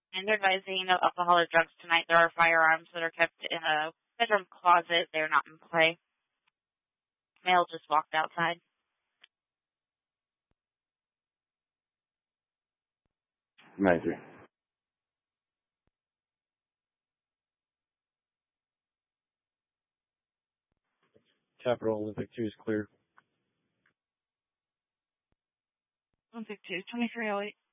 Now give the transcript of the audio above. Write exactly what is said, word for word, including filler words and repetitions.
And they're advising no alcohol or drugs tonight. There are firearms that are kept in a bedroom closet. They're not in play. Male just walked outside. Major. Capital Olympic two is clear. Olympic two, twenty-three oh eight.